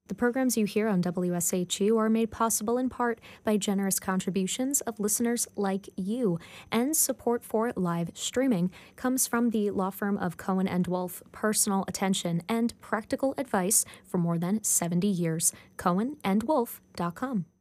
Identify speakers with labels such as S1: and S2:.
S1: The programs you hear on WSHU are made possible in part by generous contributions of listeners like you, and support for live streaming comes from the law firm of Cohen and Wolf, personal attention and practical advice for more than 70 years. CohenandWolf.com.